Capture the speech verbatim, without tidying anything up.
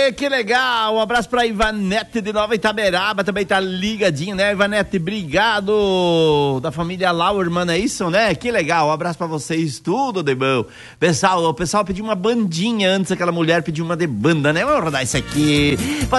Aê, que legal! Um abraço pra Ivanete de Nova Itaberaba, também tá ligadinho, né? Ivanete, obrigado! Da família Lauerman, é isso, né? Que legal, um abraço pra vocês, tudo de bom. Pessoal, o pessoal pediu uma bandinha antes, aquela mulher pediu uma de banda, né? Vamos rodar isso aqui.